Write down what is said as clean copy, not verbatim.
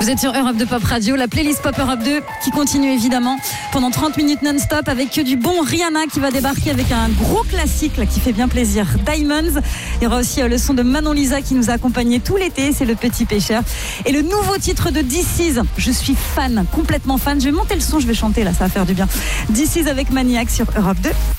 Vous êtes sur Europe 2 Pop Radio, la playlist Pop Europe 2 qui continue évidemment pendant 30 minutes non-stop avec du bon Rihanna qui va débarquer avec un gros classique là, qui fait bien plaisir, Diamonds. Il y aura aussi le son de Manon Lisa qui nous a accompagnés tout l'été, c'est Le Petit Pêcheur. Et le nouveau titre de This Is, je suis fan, complètement fan. Je vais monter le son, je vais chanter là, ça va faire du bien. This Is avec Maniac sur Europe 2.